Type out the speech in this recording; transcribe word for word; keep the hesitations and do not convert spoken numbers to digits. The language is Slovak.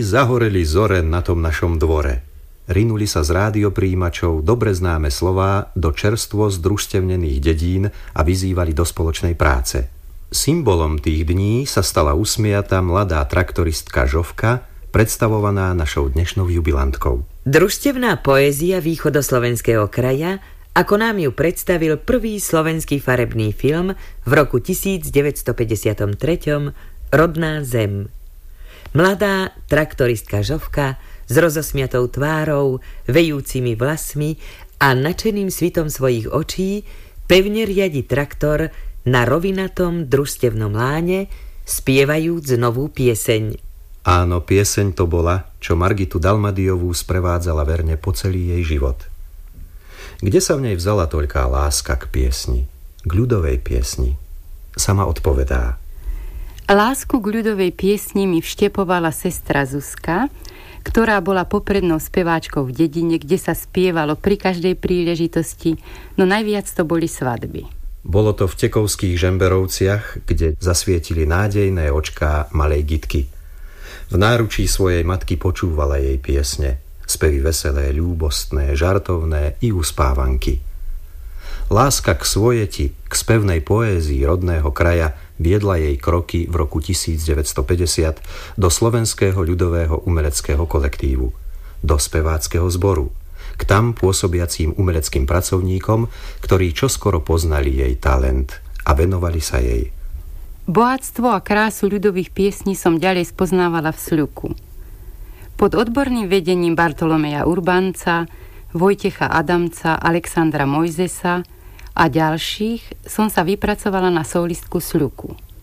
zahoreli zore na tom našom dvore. Rinuli sa z rádiopríjimačov dobre známe slová do čerstvo združstevnených dedín a vyzývali do spoločnej práce. Symbolom tých dní sa stala usmiatá mladá traktoristka Žofka, predstavovaná našou dnešnou jubilantkou. Družstevná poézia východoslovenského kraja, ako nám ju predstavil prvý slovenský farebný film v roku devätnásťstopäťdesiattri Rodná zem. Mladá traktoristka Žofka s rozosmiatou tvárou, vejúcimi vlasmi a nadšeným svitom svojich očí pevne riadi traktor na rovinatom družstevnom láne, spievajúc novú pieseň. Áno, pieseň to bola, čo Margitu Dalmadiovú sprevádzala verne po celý jej život. Kde sa v nej vzala toľká láska k piesni, k ľudovej piesni? Sama odpovedá. Lásku k ľudovej piesni mi vštepovala sestra Zuzka, ktorá bola poprednou speváčkou v dedine, kde sa spievalo pri každej príležitosti, no najviac to boli svadby. Bolo to v Tekovských Žemberovciach, kde zasvietili nádejné očká malej Gitky. V náručí svojej matky počúvala jej piesne, spevy veselé, ľúbostné, žartovné i uspávanky. Láska k svojeti, k spevnej poézii rodného kraja viedla jej kroky v roku devätnásťstopäťdesiat do Slovenského ľudového umeleckého kolektívu, do speváckeho zboru, k tam pôsobiacím umeleckým pracovníkom, ktorí čoskoro poznali jej talent a venovali sa jej. Bohatstvo a krásu ľudových piesní som ďalej spoznávala v Sľuku. Pod odborným vedením Bartolomeja Urbanca, Vojtecha Adamca, Alexandra Mojzesa a ďalších som sa vypracovala na solistku Sľuku.